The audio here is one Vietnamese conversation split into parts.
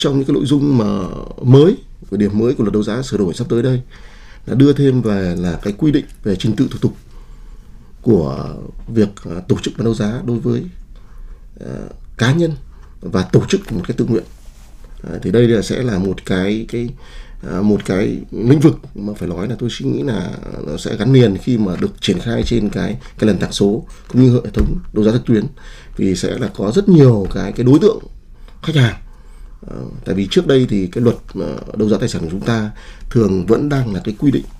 trong những cái nội dung mà mới, cái điểm mới của luật đấu giá sửa đổi sắp tới đây là đưa thêm về là cái quy định về trình tự thủ tục của việc tổ chức bán đấu giá đối với cá nhân và tổ chức một cái tự nguyện. Thì đây là sẽ là một cái lĩnh vực mà phải nói là tôi suy nghĩ là nó sẽ gắn liền khi mà được triển khai trên cái nền tảng số cũng như hệ thống đấu giá trực tuyến, vì sẽ là có rất nhiều cái đối tượng khách hàng. Tại vì trước đây thì cái luật đấu giá tài sản của chúng ta thường vẫn đang là cái quy định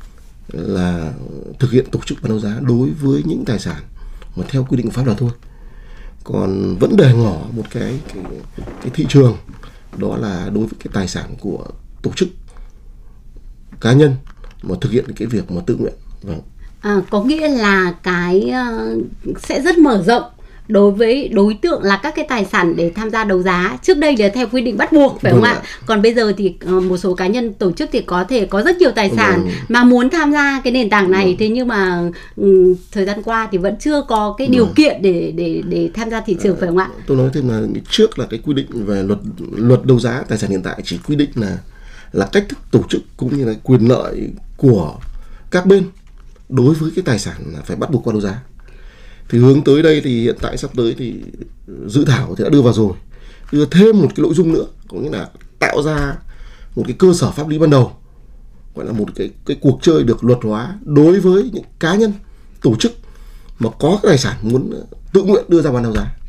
là thực hiện tổ chức bán đấu giá đối với những tài sản mà theo quy định của pháp luật thôi. Còn vẫn để ngỏ một cái thị trường, đó là đối với cái tài sản của tổ chức cá nhân mà thực hiện cái việc mà tự nguyện. Vâng. Có nghĩa là cái sẽ rất mở rộng đối với đối tượng là các cái tài sản để tham gia đấu giá. Trước đây là theo quy định bắt buộc, phải không ạ? Còn bây giờ thì một số cá nhân tổ chức thì có thể có rất nhiều tài sản mà muốn tham gia cái nền tảng này. Thế nhưng mà thời gian qua thì vẫn chưa có cái điều kiện để tham gia thị trường, phải không ạ? Tôi nói thêm là trước là cái quy định về luật đấu giá tài sản hiện tại chỉ quy định là cách thức tổ chức cũng như là quyền lợi của các bên đối với cái tài sản là phải bắt buộc qua đấu giá. Thì hướng tới đây thì hiện tại sắp tới thì dự thảo thì đã đưa vào rồi, đưa thêm một cái nội dung nữa, có nghĩa là tạo ra một cái cơ sở pháp lý ban đầu, gọi là một cái cuộc chơi được luật hóa đối với những cá nhân, tổ chức mà có cái tài sản muốn tự nguyện đưa ra bán đấu giá.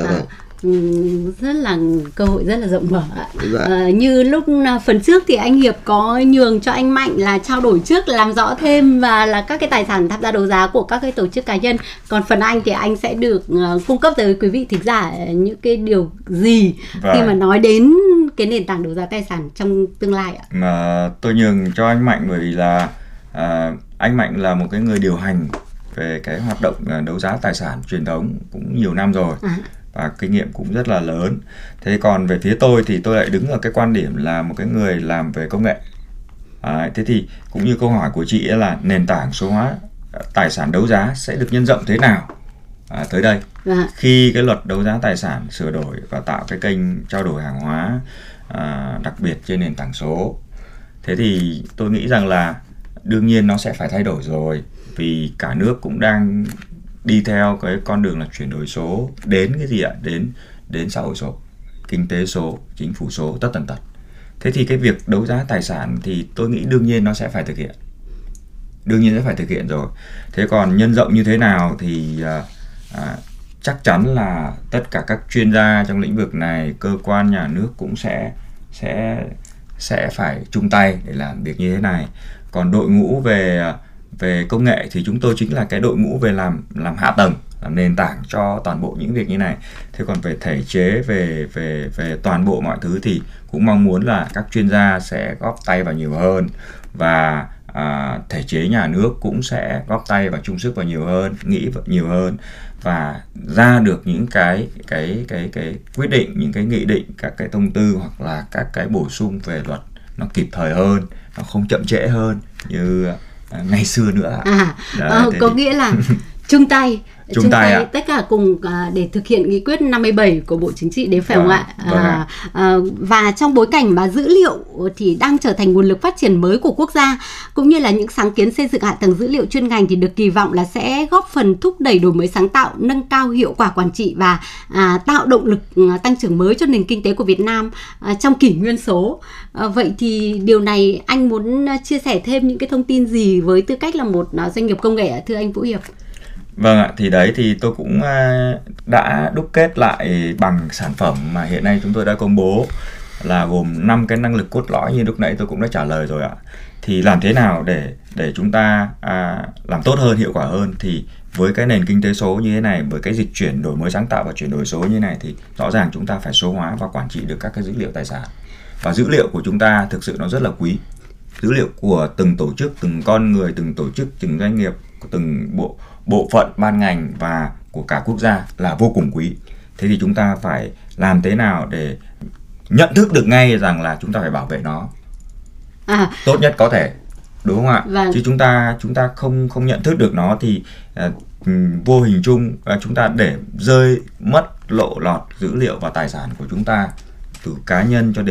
Rất là cơ hội rất là rộng mở ạ. Như lúc phần trước thì anh Hiệp có nhường cho anh Mạnh là trao đổi trước, làm rõ thêm và là các cái tài sản tham gia đấu giá của các cái tổ chức cá nhân. Còn phần anh thì anh sẽ được cung cấp tới quý vị thính giả những cái điều gì khi mà nói đến cái nền tảng đấu giá tài sản trong tương lai ạ? Tôi nhường cho anh Mạnh bởi vì là anh Mạnh là một cái người điều hành về cái hoạt động đấu giá tài sản truyền thống cũng nhiều năm rồi. Và kinh nghiệm cũng rất là lớn. Thế còn về phía tôi thì tôi lại đứng ở cái quan điểm là một cái người làm về công nghệ. Thế thì cũng như câu hỏi của chị ấy là nền tảng số hóa tài sản đấu giá sẽ được nhân rộng thế nào tới đây. Khi cái luật đấu giá tài sản sửa đổi và tạo cái kênh trao đổi hàng hóa đặc biệt trên nền tảng số. Thế thì tôi nghĩ rằng là đương nhiên nó sẽ phải thay đổi rồi, vì cả nước cũng đang đi theo cái con đường là chuyển đổi số, đến cái gì ạ? Đến xã hội số, kinh tế số, chính phủ số, tất tần tật. Thế thì cái việc đấu giá tài sản thì tôi nghĩ đương nhiên nó sẽ phải thực hiện. Đương nhiên sẽ phải thực hiện rồi. Thế còn nhân rộng như thế nào thì chắc chắn là tất cả các chuyên gia trong lĩnh vực này, cơ quan nhà nước cũng sẽ phải chung tay để làm việc như thế này. Còn đội ngũ về công nghệ thì chúng tôi chính là cái đội ngũ về làm hạ tầng, làm nền tảng cho toàn bộ những việc như này. Thế còn về thể chế, về toàn bộ mọi thứ thì cũng mong muốn là các chuyên gia sẽ góp tay vào nhiều hơn, và thể chế nhà nước cũng sẽ góp tay và chung sức vào nhiều hơn, nghĩ nhiều hơn, và ra được những cái quyết định, những cái nghị định, các cái thông tư hoặc là các cái bổ sung về luật nó kịp thời hơn, nó không chậm trễ hơn như ngày xưa nữa. Có nghĩa là chung tay tất cả cùng để thực hiện nghị quyết 57 của Bộ Chính trị đấy, phải không ạ? Và trong bối cảnh mà dữ liệu thì đang trở thành nguồn lực phát triển mới của quốc gia, cũng như là những sáng kiến xây dựng hạ tầng dữ liệu chuyên ngành thì được kỳ vọng là sẽ góp phần thúc đẩy đổi mới sáng tạo, nâng cao hiệu quả quản trị và tạo động lực tăng trưởng mới cho nền kinh tế của Việt Nam trong kỷ nguyên số. Vậy thì điều này anh muốn chia sẻ thêm những cái thông tin gì với tư cách là một doanh nghiệp công nghệ ạ, thưa anh Vũ Hiệp? Vâng ạ, thì đấy thì tôi cũng đã đúc kết lại bằng sản phẩm mà hiện nay chúng tôi đã công bố, là gồm 5 cái năng lực cốt lõi như lúc nãy tôi cũng đã trả lời rồi ạ. Thì làm thế nào để chúng ta làm tốt hơn, hiệu quả hơn, thì với cái nền kinh tế số như thế này, với cái dịch chuyển đổi mới sáng tạo và chuyển đổi số như thế này thì rõ ràng chúng ta phải số hóa và quản trị được các cái dữ liệu tài sản. Và dữ liệu của chúng ta thực sự nó rất là quý. Dữ liệu của từng tổ chức, từng con người, từng tổ chức, từng doanh nghiệp, từng bộ phận ban ngành và của cả quốc gia là vô cùng quý. Thế thì chúng ta phải làm thế nào để nhận thức được ngay rằng là chúng ta phải bảo vệ nó tốt nhất có thể, đúng không ạ? Chứ chúng ta không nhận thức được nó thì vô hình chung chúng ta để rơi mất, lộ lọt dữ liệu và tài sản của chúng ta, từ cá nhân cho đến